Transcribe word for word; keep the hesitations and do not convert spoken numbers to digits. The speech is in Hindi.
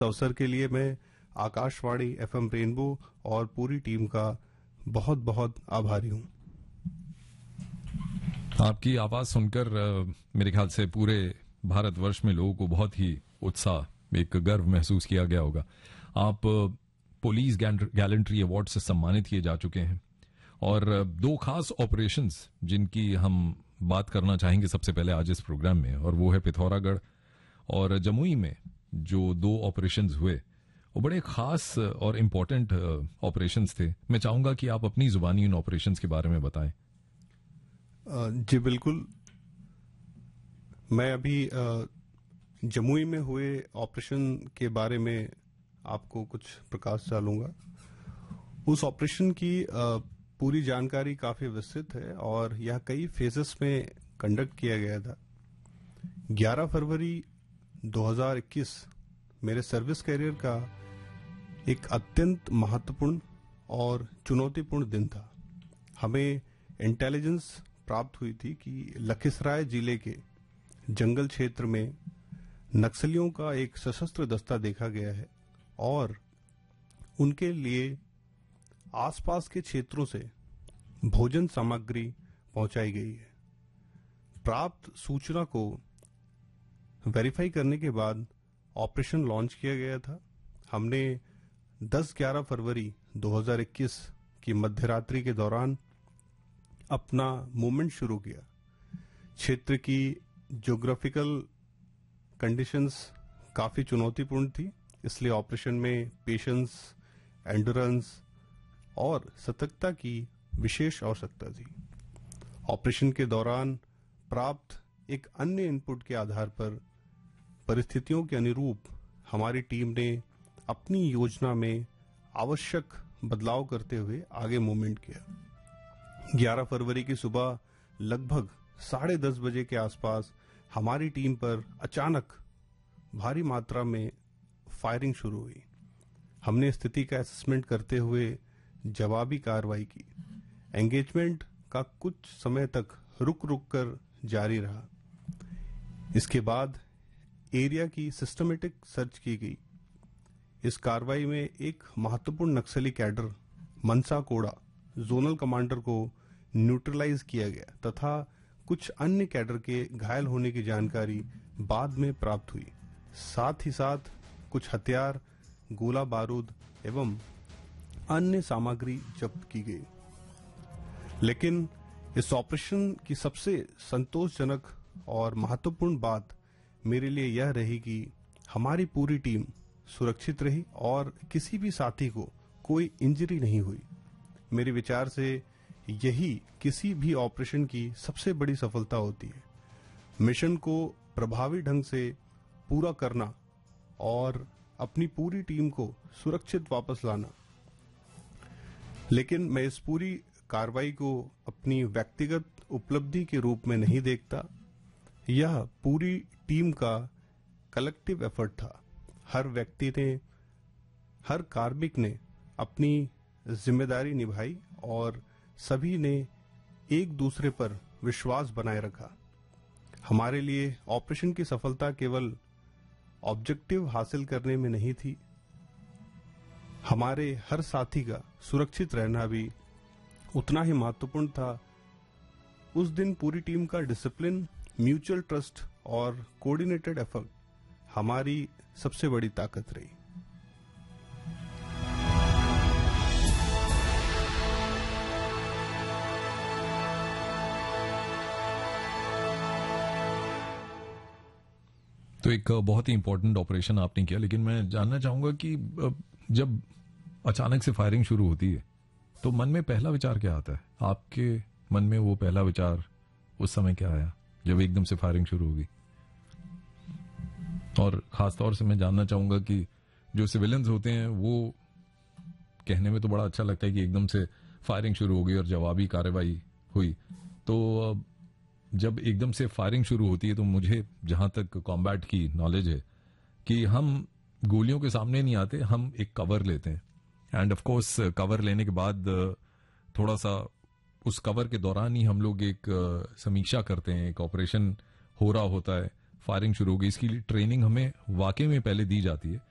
अवसर के लिए मैं आकाशवाणी एफएम रेनबो और पूरी टीम का बहुत बहुत आभारी हूं। आपकी आवाज सुनकर मेरे ख्याल से पूरे भारतवर्ष में लोगों को बहुत ही उत्साह, एक गर्व महसूस किया गया होगा। आप पुलिस गैलेंट्री अवार्ड से सम्मानित किए जा चुके हैं और दो खास ऑपरेशंस जिनकी हम बात करना चाहेंगे सबसे पहले आज इस प्रोग्राम में, और वो है पिथौरागढ़ और जमुई में जो दो ऑपरेशंस हुए, वो बड़े खास और इम्पोर्टेंट ऑपरेशंस थे। मैं चाहूंगा कि आप अपनी जुबानी इन ऑपरेशंस के बारे में बताएं। जी बिल्कुल, मैं अभी जमुई में हुए ऑपरेशन के बारे में आपको कुछ प्रकाश डालूंगा। उस ऑपरेशन की पूरी जानकारी काफी विस्तृत है और यह कई फेजेस में कंडक्ट किया गया था। ग्यारह फरवरी दो हज़ार इक्कीस मेरे सर्विस कैरियर का एक अत्यंत महत्वपूर्ण और चुनौतीपूर्ण दिन था। हमें इंटेलिजेंस प्राप्त हुई थी कि लखीसराय जिले के जंगल क्षेत्र में नक्सलियों का एक सशस्त्र दस्ता देखा गया है और उनके लिए आसपास के क्षेत्रों से भोजन सामग्री पहुंचाई गई है। प्राप्त सूचना को वेरीफाई करने के बाद ऑपरेशन लॉन्च किया गया था। हमने दस ग्यारह फरवरी दो हज़ार इक्कीस की मध्यरात्रि के दौरान अपना मूवमेंट शुरू किया। क्षेत्र की ज्योग्राफिकल कंडीशंस काफी चुनौतीपूर्ण थी, इसलिए ऑपरेशन में पेशेंस, एंडोरेंस और सतर्कता की विशेष आवश्यकता थी। ऑपरेशन के दौरान प्राप्त एक अन्य इनपुट के आधार पर परिस्थितियों के अनुरूप हमारी टीम ने अपनी योजना में आवश्यक बदलाव करते हुए आगे मूवमेंट किया। ग्यारह फरवरी की सुबह लगभग साढ़े दस बजे के आसपास हमारी टीम पर अचानक भारी मात्रा में फायरिंग शुरू हुई। हमने स्थिति का असेसमेंट करते हुए जवाबी कार्रवाई की। एंगेजमेंट का कुछ समय तक रुक रुक कर जारी रहा। इसके बाद एरिया की सिस्टमेटिक सर्च की गई। इस कार्रवाई में एक महत्वपूर्ण नक्सली कैडर मनसा कोड़ा जोनल कमांडर को न्यूट्रलाइज किया गया तथा कुछ अन्य कैडर के घायल होने की जानकारी बाद में प्राप्त हुई। साथ ही साथ कुछ हथियार, गोला बारूद एवं अन्य सामग्री जब्त की गई। लेकिन इस ऑपरेशन की सबसे संतोषजनक और महत्वपूर्ण बात मेरे लिए यह रही कि हमारी पूरी टीम सुरक्षित रही और किसी भी साथी को कोई इंजरी नहीं हुई। मेरे विचार से यही किसी भी ऑपरेशन की सबसे बड़ी सफलता होती है, मिशन को प्रभावी ढंग से पूरा करना और अपनी पूरी टीम को सुरक्षित वापस लाना। लेकिन मैं इस पूरी कार्रवाई को अपनी व्यक्तिगत उपलब्धि के रूप में नहीं देखता। यह पूरी टीम का कलेक्टिव एफर्ट था। हर व्यक्ति ने, हर कार्मिक ने अपनी जिम्मेदारी निभाई और सभी ने एक दूसरे पर विश्वास बनाए रखा। हमारे लिए ऑपरेशन की सफलता केवल ऑब्जेक्टिव हासिल करने में नहीं थी, हमारे हर साथी का सुरक्षित रहना भी उतना ही महत्वपूर्ण था। उस दिन पूरी टीम का डिसिप्लिन, म्यूचुअल ट्रस्ट और कोऑर्डिनेटेड एफर्ट हमारी सबसे बड़ी ताकत रही। तो एक बहुत ही इंपॉर्टेंट ऑपरेशन आपने किया, लेकिन मैं जानना चाहूंगा कि जब अचानक से फायरिंग शुरू होती है तो मन में पहला विचार क्या आता है? आपके मन में वो पहला विचार उस समय क्या आया जब एकदम से फायरिंग शुरू होगी? और खासतौर से मैं जानना चाहूंगा कि जो सिविलियंस होते हैं वो कहने में तो बड़ा अच्छा लगता है कि एकदम से फायरिंग शुरू हो गई और जवाबी कार्रवाई हुई, तो जब एकदम से फायरिंग शुरू होती है तो मुझे जहां तक कॉम्बैट की नॉलेज है कि हम गोलियों के सामने नहीं आते, हम एक कवर लेते हैं एंड ऑफ कोर्स कवर लेने के बाद थोड़ा सा उस कवर के दौरान ही हम लोग एक समीक्षा करते हैं। एक ऑपरेशन हो रहा होता है, फायरिंग शुरू हो गई, इसकी ट्रेनिंग हमें वाकई में पहले दी जाती है